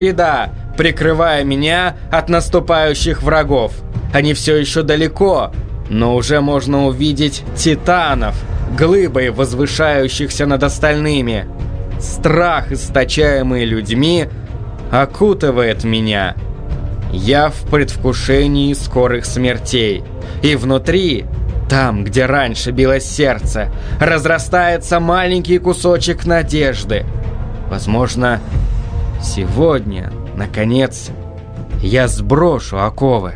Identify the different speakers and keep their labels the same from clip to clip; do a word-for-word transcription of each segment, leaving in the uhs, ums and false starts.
Speaker 1: ряда, прикрывая меня от наступающих врагов. Они все еще далеко, но уже можно увидеть титанов, глыбой возвышающихся над остальными. Страх, источаемый людьми, окутывает меня. Я в предвкушении скорых смертей. И внутри, там, где раньше билось сердце, разрастается маленький кусочек надежды. Возможно, сегодня, наконец, я сброшу оковы.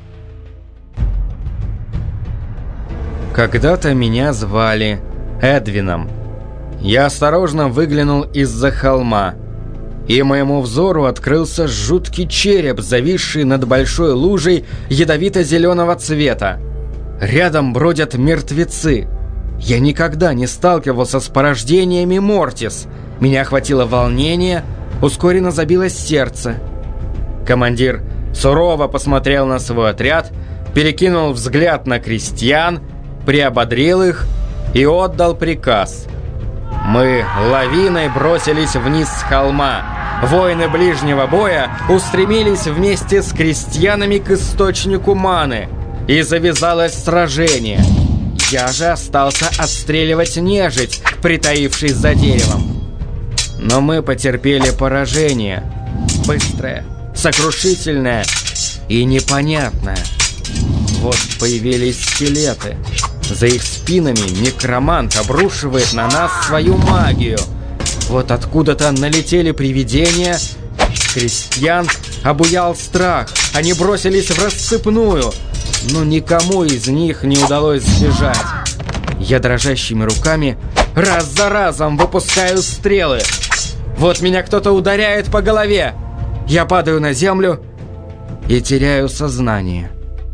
Speaker 1: Когда-то меня звали Эдвином. Я осторожно выглянул из-за холма, и моему взору открылся жуткий череп, зависший над большой лужей ядовито-зеленого цвета. Рядом бродят мертвецы. Я никогда не сталкивался с порождениями Мортис. Меня охватило волнение, ускоренно забилось сердце. Командир сурово посмотрел на свой отряд, перекинул взгляд на крестьян, приободрил их и отдал приказ. Мы лавиной бросились вниз с холма. Воины ближнего боя устремились вместе с крестьянами к источнику маны, и завязалось сражение. Я же остался отстреливать нежить, притаившись за деревом. Но мы потерпели поражение. Быстрое, сокрушительное и непонятное. Вот появились скелеты. За их спинами некромант обрушивает на нас свою магию. Вот откуда-то налетели привидения. Крестьян обуял страх. Они бросились в рассыпную, но никому из них не удалось сбежать. Я дрожащими руками раз за разом выпускаю стрелы. Вот меня кто-то ударяет по голове. Я падаю на землю и теряю сознание.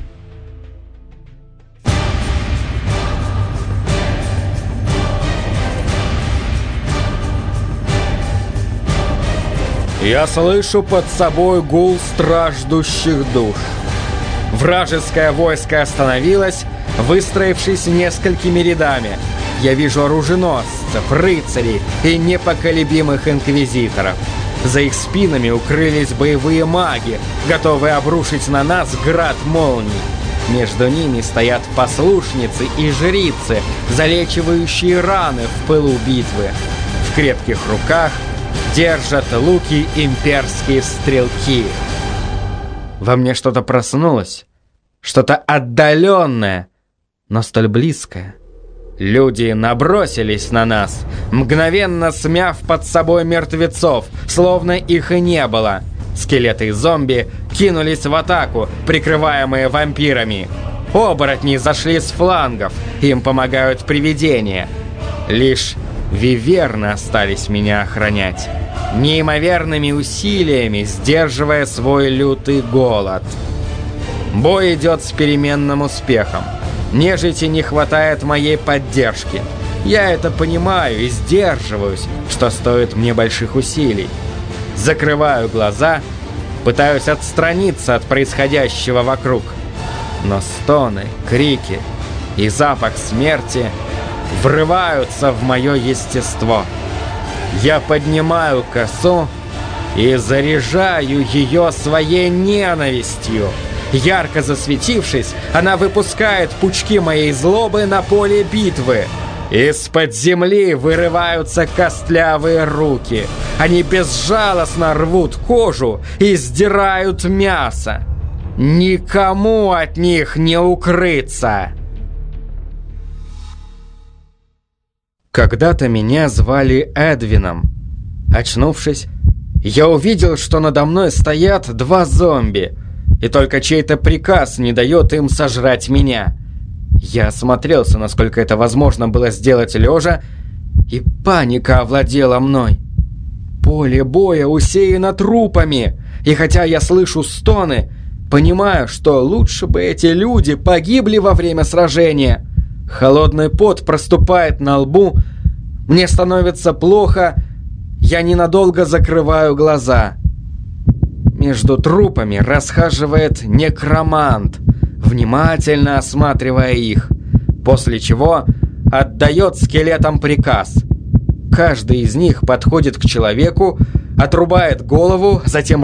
Speaker 1: Я слышу под собой гул страждущих душ. Вражеское войско остановилось, выстроившись несколькими рядами. Я вижу оруженосцев, рыцарей и непоколебимых инквизиторов. За их спинами укрылись боевые маги, готовые обрушить на нас град молний. Между ними стоят послушницы и жрицы, залечивающие раны в пылу битвы. В крепких руках держат луки имперские стрелки. Во мне что-то проснулось, что-то отдаленное, но столь близкое. Люди набросились на нас, мгновенно смяв под собой мертвецов, словно их и не было. Скелеты и зомби кинулись в атаку, прикрываемые вампирами. Оборотни зашли с флангов, им помогают привидения. Лишь виверны остались меня охранять, неимоверными усилиями сдерживая свой лютый голод. Бой идет с переменным успехом. Нежити не хватает моей поддержки. Я это понимаю и сдерживаюсь, что стоит мне больших усилий. Закрываю глаза, пытаюсь отстраниться от происходящего вокруг. Но стоны, крики и запах смерти врываются в мое естество. Я поднимаю косу и заряжаю ее своей ненавистью. Ярко засветившись, она выпускает пучки моей злобы на поле битвы. Из-под земли вырываются костлявые руки. Они безжалостно рвут кожу и сдирают мясо. Никому от них не укрыться. Когда-то меня звали Эдвином. Очнувшись, я увидел, что надо мной стоят два зомби, и только чей-то приказ не дает им сожрать меня. Я осмотрелся, насколько это возможно было сделать лежа, и паника овладела мной. Поле боя усеяно трупами, и хотя я слышу стоны, понимаю, что лучше бы эти люди погибли во время сражения. Холодный пот проступает на лбу, мне становится плохо, я ненадолго закрываю глаза. Между трупами расхаживает некромант, внимательно осматривая их, после чего отдает скелетам приказ. Каждый из них подходит к человеку, отрубает голову, затем